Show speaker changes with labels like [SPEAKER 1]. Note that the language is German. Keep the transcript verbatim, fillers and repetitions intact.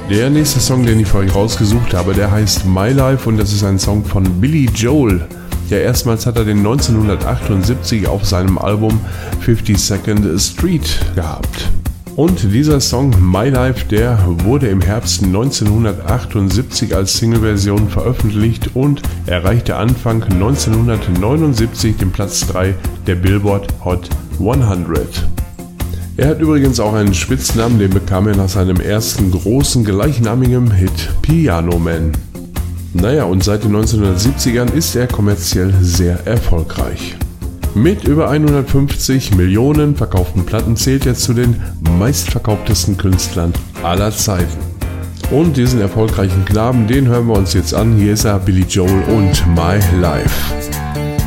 [SPEAKER 1] Der nächste Song, den ich für euch rausgesucht habe, der heißt My Life und das ist ein Song von Billy Joel. Ja, erstmals hat er den neunzehnhundertachtundsiebzig auf seinem Album fifty-second Street gehabt. Und dieser Song My Life, der wurde im Herbst neunzehnhundertachtundsiebzig als Singleversion veröffentlicht und erreichte Anfang neunzehnhundertneunundsiebzig den Platz drei der Billboard Hot hundert. Er hat übrigens auch einen Spitznamen, den bekam er nach seinem ersten großen gleichnamigen Hit Piano Man. Naja, und seit den neunzehnhundertsiebzigern ist er kommerziell sehr erfolgreich. Mit über hundertfünfzig Millionen verkauften Platten zählt er zu den meistverkauftesten Künstlern aller Zeiten. Und diesen erfolgreichen Knaben, den hören wir uns jetzt an. Hier ist er, Billy Joel und My Life.